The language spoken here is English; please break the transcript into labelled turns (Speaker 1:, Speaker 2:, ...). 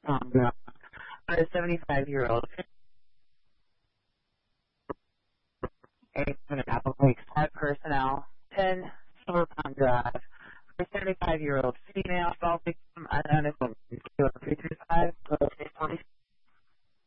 Speaker 1: Drive. A 75-year-old Apple Lake Smart Personnel, 10 Silver Palm Drive. A 75-year-old female, fall victim, unidentified.